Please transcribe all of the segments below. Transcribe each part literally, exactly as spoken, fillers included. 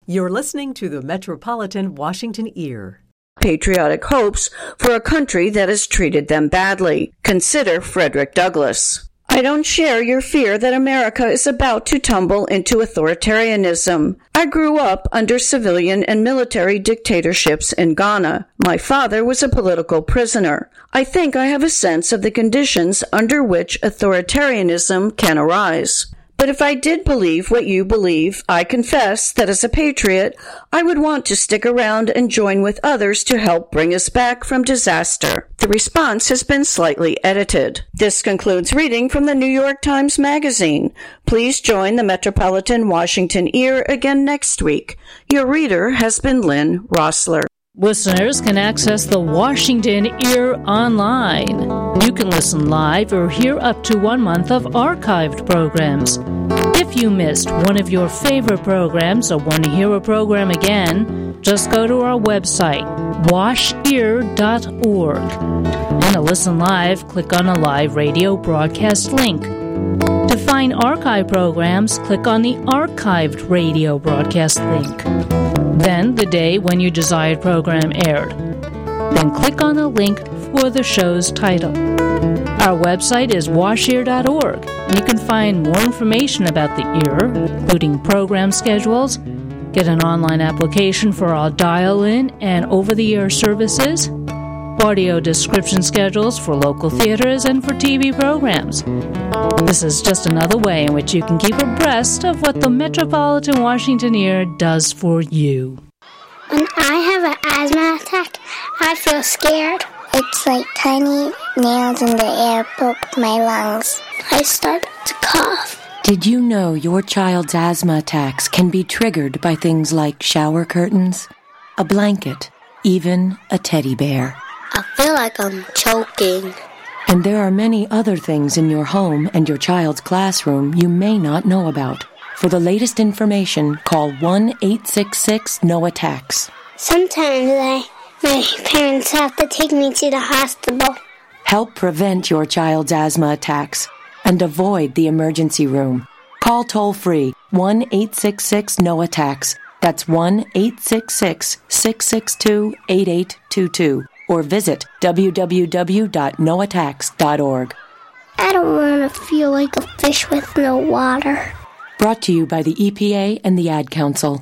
You're listening to the Metropolitan Washington Ear. Patriotic hopes for a country that has treated them badly. Consider Frederick Douglass. I don't share your fear that America is about to tumble into authoritarianism. I grew up under civilian and military dictatorships in Ghana. My father was a political prisoner. I think I have a sense of the conditions under which authoritarianism can arise. But if I did believe what you believe, I confess that as a patriot, I would want to stick around and join with others to help bring us back from disaster. The response has been slightly edited. This concludes reading from the New York Times Magazine. Please join the Metropolitan Washington Ear again next week. Your reader has been Lynn Rossler. Listeners can access the Washington Ear online. You can listen live or hear up to one month of archived programs. If you missed one of your favorite programs or want to hear a program again, just go to our website, wash ear dot org. And to listen live, click on a live radio broadcast link. To find archive programs, click on the archived radio broadcast link. Then the day when your desired program aired. Then click on the link for the show's title. Our website is wash ear dot org, and you can find more information about the ear, including program schedules, get an online application for our dial-in and over-the-air services, audio description schedules for local theaters and for T V programs. This is just another way in which you can keep abreast of what the Metropolitan Washington Ear does for you. When I have an asthma attack, I feel scared. It's like tiny nails in the air poke my lungs. I start to cough. Did you know your child's asthma attacks can be triggered by things like shower curtains, a blanket, even a teddy bear? I feel like I'm choking. And there are many other things in your home and your child's classroom you may not know about. For the latest information, call one eight six six N O attacks. Sometimes I, my parents have to take me to the hospital. Help prevent your child's asthma attacks and avoid the emergency room. Call toll-free one eight six six N O attacks. That's one eight six six, six six two, eight eight two two. Or visit w w w dot no attacks dot org. I don't want to feel like a fish with no water. Brought to you by the E P A and the Ad Council.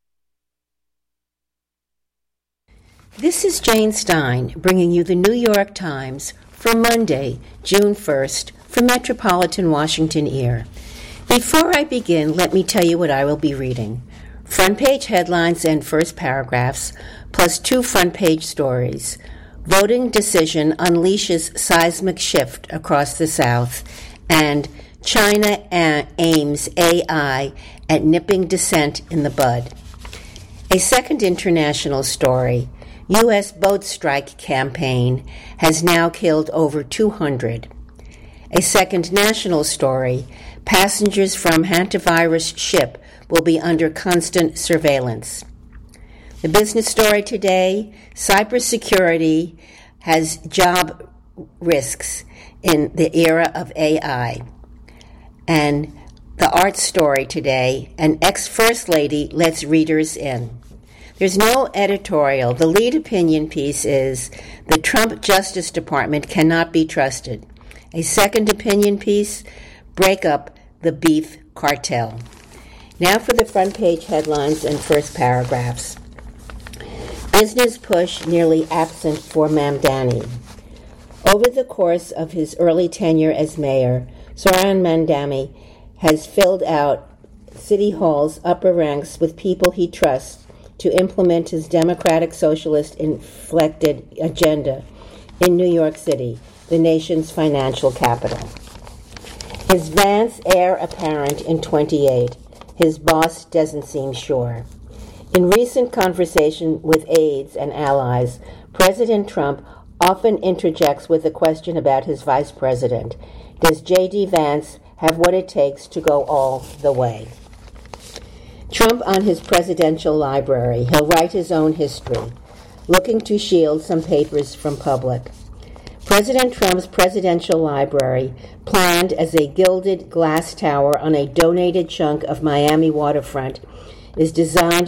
This is Jane Stein, bringing you the New York Times for Monday, June first, for Metropolitan Washington Ear. Before I begin, let me tell you what I will be reading. Front page headlines and first paragraphs, plus two front page stories. Voting decision unleashes seismic shift across the South, and China a- aims A I at nipping dissent in the bud. A second international story. U S boat strike campaign has now killed over two hundred. A second national story. Passengers from hantavirus ship will be under constant surveillance. The business story today, cybersecurity has job risks in the era of A I. And the art story today, an ex-first lady lets readers in. There's no editorial. The lead opinion piece is, the Trump Justice Department cannot be trusted. A second opinion piece, break up the beef cartel. Now for the front page headlines and first paragraphs. Business push nearly absent for Mamdani. Over the course of his early tenure as mayor, Zoran Mamdani has filled out City Hall's upper ranks with people he trusts to implement his democratic socialist inflected agenda in New York City, the nation's financial capital. His Vance heir apparent in twenty-eight. His boss doesn't seem sure. In recent conversation with aides and allies, President Trump often interjects with a question about his vice president. Does J D. Vance have what it takes to go all the way? Trump on his presidential library. He'll write his own history, looking to shield some papers from public. President Trump's presidential library, planned as a gilded glass tower on a donated chunk of Miami waterfront, is designed